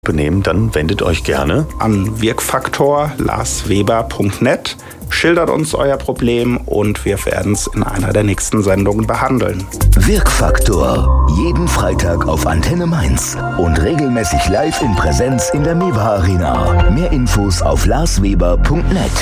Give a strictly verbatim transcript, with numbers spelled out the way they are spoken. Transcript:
benehmen, dann wendet euch gerne an wirkfaktor lars weber punkt net, schildert uns euer Problem und wir werden es in einer der nächsten Sendungen behandeln. Wirkfaktor, jeden Freitag auf Antenne Mainz und regelmäßig live in Präsenz in der Mewa Arena. Mehr Infos auf lars weber punkt net.